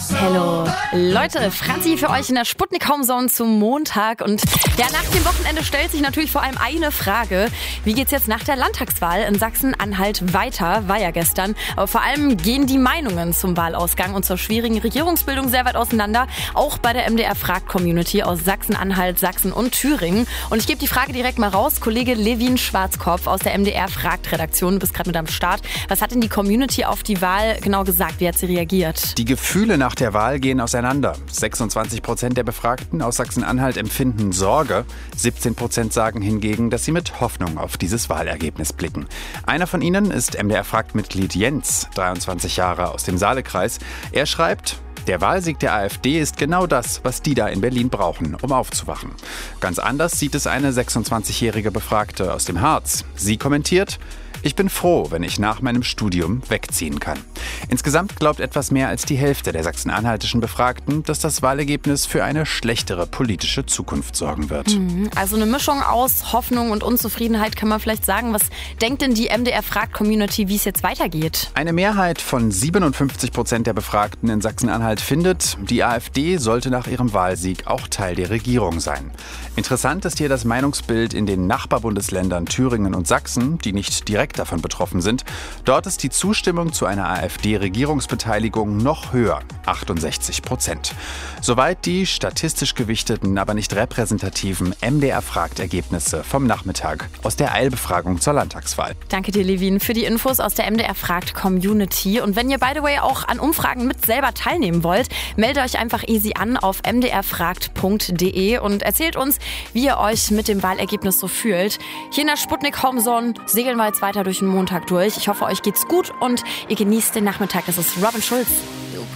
Hallo Leute, Franzi für euch in der Sputnik Home Zone zum Montag. Und ja, nach dem Wochenende stellt sich natürlich vor allem eine Frage. Wie geht's jetzt nach der Landtagswahl in Sachsen-Anhalt weiter? War ja gestern. Aber vor allem gehen die Meinungen zum Wahlausgang und zur schwierigen Regierungsbildung sehr weit auseinander. Auch bei der MDR Fragt Community aus Sachsen-Anhalt, Sachsen und Thüringen. Und ich gebe die Frage direkt mal raus. Kollege Levin Schwarzkopf aus der MDR Fragt Redaktion, du bist gerade mit am Start. Was hat denn die Community auf die Wahl genau gesagt? Wie hat sie reagiert? Die Gefühle nach der Wahl gehen auseinander. 26% der Befragten aus Sachsen-Anhalt empfinden Sorge. 17% sagen hingegen, dass sie mit Hoffnung auf dieses Wahlergebnis blicken. Einer von ihnen ist MDR-Fragt-Mitglied Jens, 23 Jahre, aus dem Saalekreis. Er schreibt: Der Wahlsieg der AfD ist genau das, was die da in Berlin brauchen, um aufzuwachen. Ganz anders sieht es eine 26-jährige Befragte aus dem Harz. Sie kommentiert: Ich bin froh, wenn ich nach meinem Studium wegziehen kann. Insgesamt glaubt etwas mehr als die Hälfte der sachsen-anhaltischen Befragten, dass das Wahlergebnis für eine schlechtere politische Zukunft sorgen wird. Also eine Mischung aus Hoffnung und Unzufriedenheit kann man vielleicht sagen. Was denkt denn die MDR-Fragt-Community, wie es jetzt weitergeht? Eine Mehrheit von 57% der Befragten in Sachsen-Anhalt findet, die AfD sollte nach ihrem Wahlsieg auch Teil der Regierung sein. Interessant ist hier das Meinungsbild in den Nachbarbundesländern Thüringen und Sachsen, die nicht direkt davon betroffen sind. Dort ist die Zustimmung zu einer AfD-Regierungsbeteiligung noch höher, 68%. Soweit die statistisch gewichteten, aber nicht repräsentativen MDR-Fragt-Ergebnisse vom Nachmittag aus der Eilbefragung zur Landtagswahl. Danke dir, Levin, für die Infos aus der MDR-Fragt-Community. Und wenn ihr, by the way, auch an Umfragen mit selber teilnehmen wollt, meldet euch einfach easy an auf mdrfragt.de und erzählt uns, wie ihr euch mit dem Wahlergebnis so fühlt. Hier in der Sputnik Home Zone segeln wir jetzt weiter durch den Montag durch. Ich hoffe, euch geht's gut und ihr genießt den Nachmittag. Das ist Robin Schulz.